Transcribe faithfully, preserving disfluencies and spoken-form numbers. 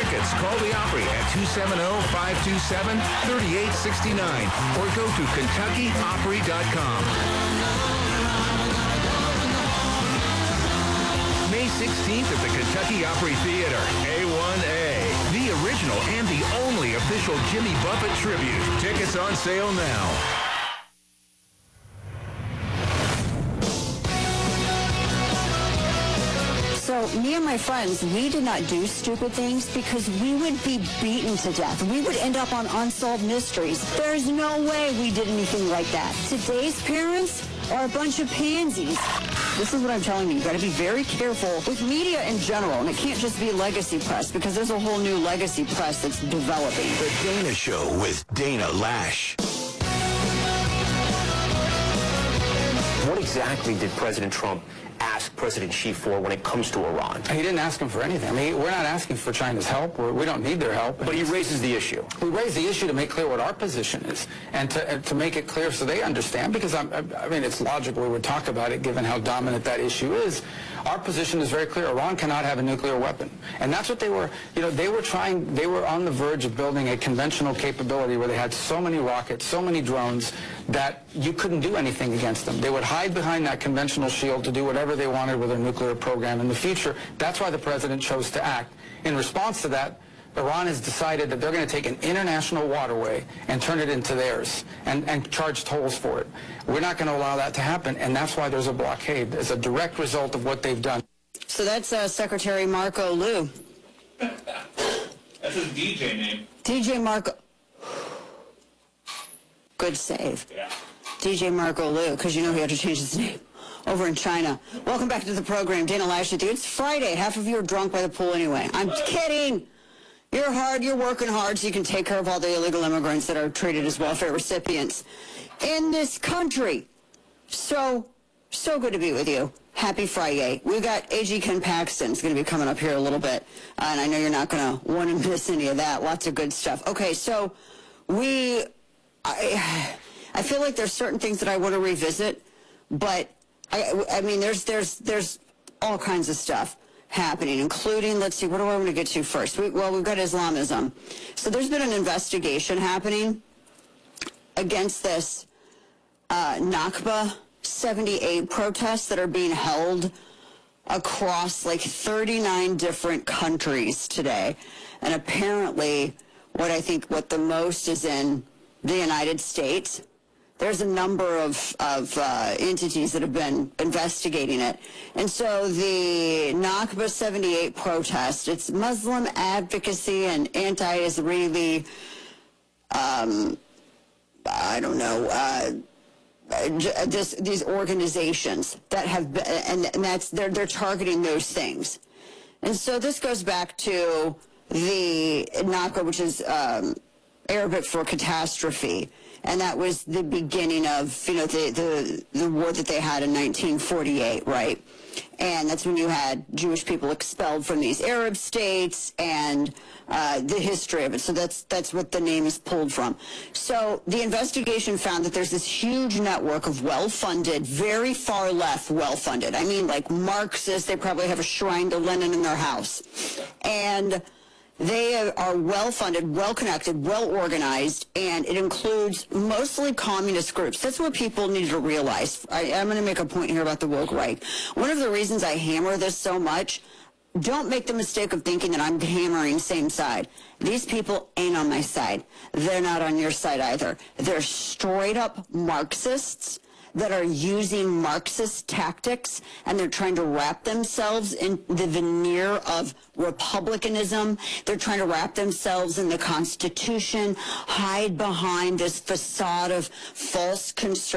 tickets, call the Opry at two seven zero, five two seven, three eight six nine or go to Kentucky Opry dot com. May sixteenth at the Kentucky Opry Theater, A one A. The original and the only official Jimmy Buffett tribute. Tickets on sale now. So me and my friends, we did not do stupid things because we would be beaten to death. We would end up on Unsolved Mysteries. There's no way we did anything like that. Today's parents are a bunch of pansies. This is what I'm telling you. You got to be very careful with media in general, and it can't just be legacy press because there's a whole new legacy press that's developing. The Dana Show with Dana Loesch. What exactly did President Trump ask President Xi for when it comes to Iran? He didn't ask him for anything. I mean, we're not asking for China's help. We're, we don't need their help. But he raises the issue. We raise the issue to make clear what our position is and to, uh, to make it clear so they understand, because I'm, I mean, it's logical we would talk about it given how dominant that issue is. Our position is very clear. Iran cannot have a nuclear weapon. And that's what they were, you know, they were trying, they were on the verge of building a conventional capability where they had so many rockets, so many drones that you couldn't do anything against them. They would hide behind that conventional shield to do whatever they wanted with their nuclear program in the future. That's why the president chose to act. In response to that, Iran has decided that they're going to take an international waterway and turn it into theirs and, and charge tolls for it. We're not going to allow that to happen, and that's why there's a blockade as a direct result of what they've done. So that's uh, Secretary Marco Liu. That's his D J name. D J Marco. Good save. Yeah. D J Marco Liu, because you know he had to change his name. Over in China. Welcome back to the program. Dana Loesch with you. It's Friday. Half of you are drunk by the pool anyway. I'm kidding. You're hard. You're working hard so you can take care of all the illegal immigrants that are treated as welfare recipients in this country. So, so good to be with you. Happy Friday. We've got A G Ken Paxton's going to be coming up here a little bit. Uh, and I know you're not going to want to miss any of that. Lots of good stuff. Okay, so we... I, I feel like there's certain things that I want to revisit, but I, I mean, there's there's there's all kinds of stuff happening, including, let's see, what do I want to get to first? We, well, we've got Islamism. So there's been an investigation happening against this uh, Nakba seventy-eight protests that are being held across like thirty-nine different countries today. And apparently, what I think what the most is in the United States. There's a number of, of uh, entities that have been investigating it. And so the Nakba seventy-eight protest, it's Muslim advocacy and anti-Israeli, um, I don't know, uh, just these organizations that have been, and, and that's, they're, they're targeting those things. And so this goes back to the Nakba, which is um, Arabic for catastrophe. And that was the beginning of, you know, the, the, the war that they had in nineteen forty-eight, right? And that's when you had Jewish people expelled from these Arab states and uh, the history of it. So that's, that's what the name is pulled from. So the investigation found that there's this huge network of well-funded, very far left well-funded. I mean, like Marxists, they probably have a shrine to Lenin in their house. And they are well-funded, well-connected, well-organized, and it includes mostly communist groups. That's what people need to realize. I, I'm going to make a point here about the woke right. One of the reasons I hammer this so much, don't make the mistake of thinking that I'm hammering same side. These people ain't on my side. They're not on your side either. They're straight-up Marxists that are using Marxist tactics, and they're trying to wrap themselves in the veneer of republicanism. They're trying to wrap themselves in the Constitution, hide behind this facade of false conservatism.